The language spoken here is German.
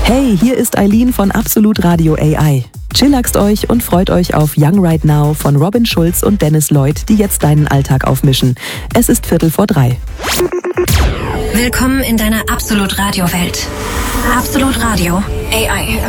Hey, hier ist Eileen von Absolut Radio AI. Chillaxt euch und freut euch auf Young Right Now von Robin Schulz und Dennis Lloyd, die jetzt deinen Alltag aufmischen. Es ist 2:45. Willkommen in deiner Absolut Radio Welt. Absolut Radio AI.